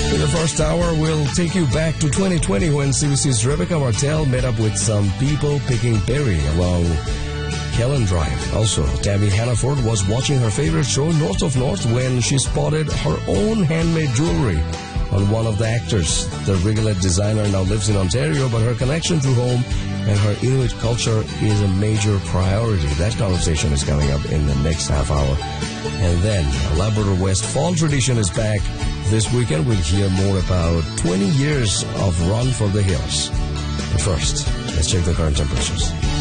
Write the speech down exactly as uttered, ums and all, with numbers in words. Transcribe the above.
In the first hour, we'll take you back to twenty twenty when C B C's Rebecca Martel met up with some people picking berry along Kellen Drive. Also, Tammy Hannaford was watching her favorite show, North of North, when she spotted her own handmade jewelry on one of the actors. The Rigolet designer now lives in Ontario, but her connection to home and her Inuit culture is a major priority. That conversation is coming up in the next half hour. And then, a Labrador West fall tradition is back. This weekend, we'll hear more about twenty years of Run for the Hills. But first, let's check the current temperatures.